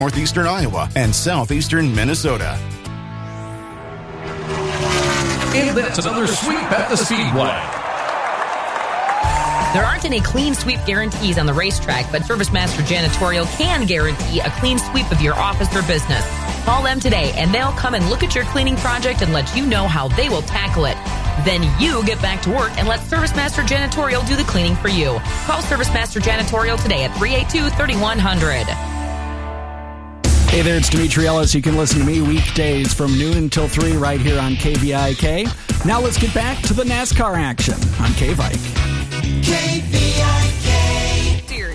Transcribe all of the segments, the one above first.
northeastern Iowa and southeastern Minnesota. And that's another sweep at the Speedway. There aren't any clean sweep guarantees on the racetrack, but ServiceMaster Janitorial can guarantee a clean sweep of your office or business. Call them today, and they'll come and look at your cleaning project and let you know how they will tackle it. Then you get back to work and let ServiceMaster Janitorial do the cleaning for you. Call ServiceMaster Janitorial today at 382-3100. Hey there, it's Dimitri Ellis. You can listen to me weekdays from noon until 3 right here on KVIK. Now let's get back to the NASCAR action on KVIK. KVIK Series.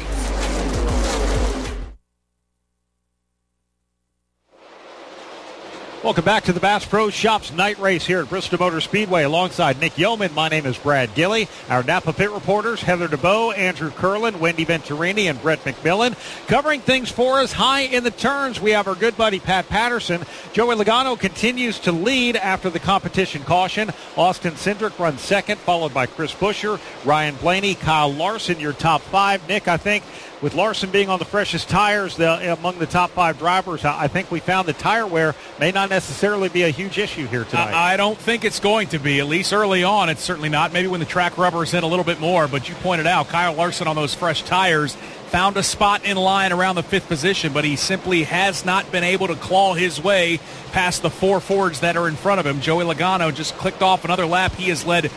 Welcome back to the Bass Pro Shops night race here at Bristol Motor Speedway. Alongside Nick Yeoman, my name is Brad Gilley. Our Napa Pit reporters, Heather DeBoe, Andrew Curlin, Wendy Venturini, and Brett McMillan. Covering things for us high in the turns, we have our good buddy Pat Patterson. Joey Logano continues to lead after the competition caution. Austin Cindric runs second, followed by Chris Buescher, Ryan Blaney, Kyle Larson, your top five. Nick, I think with Larson being on the freshest tires among the top five drivers, I think we found that tire wear may not necessarily be a huge issue here tonight. I don't think it's going to be, at least early on. It's certainly not. Maybe when the track rubber is in a little bit more, but you pointed out Kyle Larson on those fresh tires found a spot in line around the fifth position, but he simply has not been able to claw his way past the four Fords that are in front of him. Joey Logano just clicked off another lap. He has led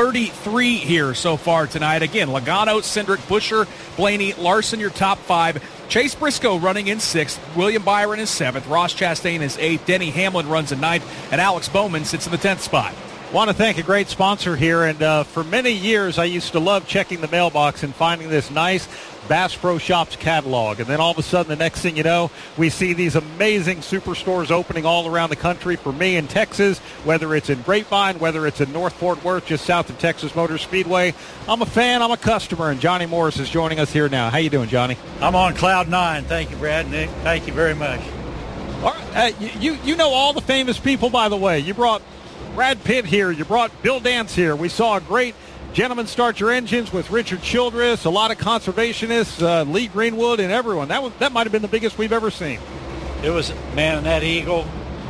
33 here so far tonight. Again, Logano, Cindric, Buescher, Blaney, Larson, your top five. Chase Briscoe running in sixth. William Byron is seventh. Ross Chastain is eighth. Denny Hamlin runs in ninth. And Alex Bowman sits in the 10th spot. Want to thank a great sponsor here. And for many years, I used to love checking the mailbox and finding this nice Bass Pro Shops catalog. And then all of a sudden, the next thing you know, we see these amazing superstores opening all around the country. For me in Texas, whether it's in Grapevine, whether it's in North Fort Worth, just south of Texas Motor Speedway, I'm a fan, I'm a customer, and Johnny Morris is joining us here now. How you doing, Johnny? I'm on cloud nine. Thank you, Brad. Nick, thank you very much. All right, you know all the famous people, by the way. You brought Brad Pitt here. You brought Bill Dance here. We saw a great Gentlemen Start Your Engines with Richard Childress, a lot of conservationists, Lee Greenwood, and everyone. That might have been the biggest we've ever seen. It was, man, that eagle,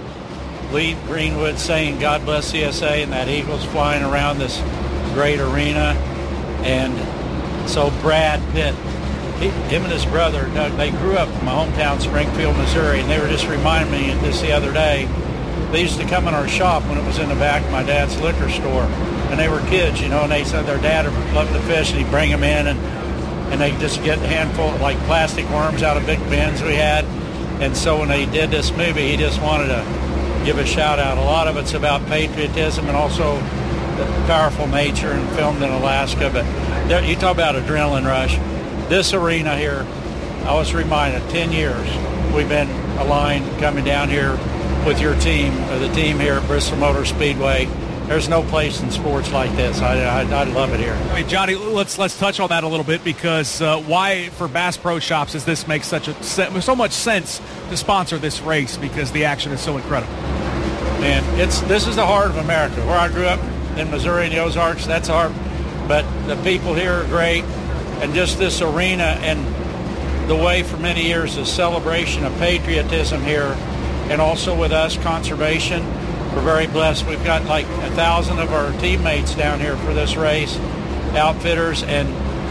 Lee Greenwood saying, "God bless CSA," and that eagle's flying around this great arena. And so Brad Pitt, him and his brother, Doug, they grew up in my hometown, Springfield, Missouri, and they were just reminding me of this the other day. They used to come in our shop when it was in the back of my dad's liquor store. And they were kids, you know, and they said their dad loved to fish, and he'd bring them in, and they'd just get a handful of, like, plastic worms out of big bins we had. And so when they did this movie, he just wanted to give a shout-out. A lot of it's about patriotism and also the powerful nature, and filmed in Alaska. But you talk about adrenaline rush. This arena here, I was reminded, 10 years we've been aligned coming down here with your team, or the team here at Bristol Motor Speedway. There's no place in sports like this. I love it here. Hey, Johnny, let's touch on that a little bit, because why for Bass Pro Shops does this make so much sense to sponsor this race, because the action is so incredible? Man, this is the heart of America. Where I grew up in Missouri and the Ozarks, that's hard. But the people here are great, and just this arena and the way for many years the celebration of patriotism here, and also with us, conservation. We're very blessed. We've got like 1,000 of our teammates down here for this race, outfitters, and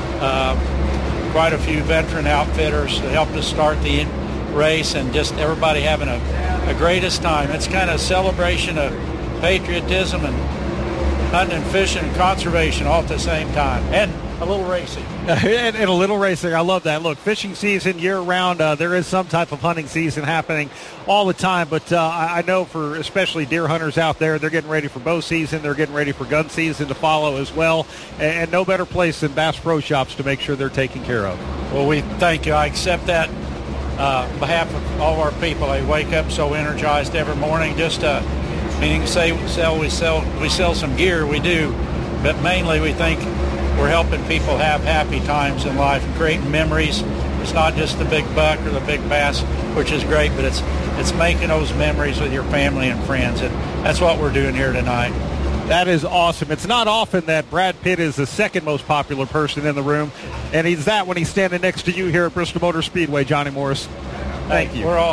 quite a few veteran outfitters that helped us start the race, and just everybody having a greatest time. It's kind of a celebration of patriotism and hunting and fishing and conservation all at the same time, and a little racing. and a little racing. I love that. Look, fishing season year-round, there is some type of hunting season happening all the time, but I know for especially deer hunters out there, they're getting ready for bow season. They're getting ready for gun season to follow as well, and no better place than Bass Pro Shops to make sure they're taken care of. Well, we thank you. I accept that on behalf of all of our people. I wake up so energized every morning, just meaning say we sell some gear, we do, but mainly we think we're helping people have happy times in life and creating memories. It's not just the big buck or the big bass, which is great, but it's making those memories with your family and friends, and that's what we're doing here tonight. That is awesome. It's not often that Brad Pitt is the second most popular person in the room, and he's that when he's standing next to you here at Bristol Motor Speedway, Johnny Morris. Thank you. We're all